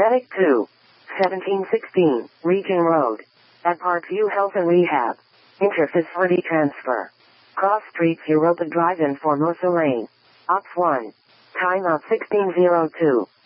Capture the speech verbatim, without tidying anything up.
Medic two. seventeen sixteen, Region Road. At Parkview Health and Rehab. Interface for transfer. Cross Street Europa Drive-In Formosa Lane. Ops one. Timeout sixteen oh two.